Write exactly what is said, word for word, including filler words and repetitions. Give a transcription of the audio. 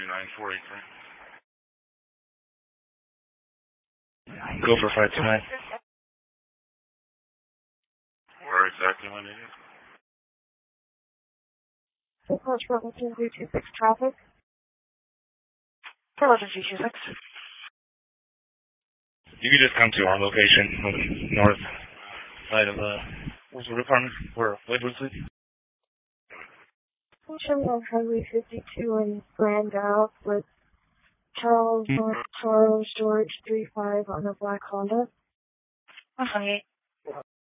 two nine four eight three. Go for five two nine. Where exactly when it is? Approach Robinson three two six traffic. Robinson three two six. You can just come to our location, north side of the what's the department? Where Lakewood City? Function on Highway fifty-two in Grand Ave with Charles North Charles George three five on a black Honda. Okay.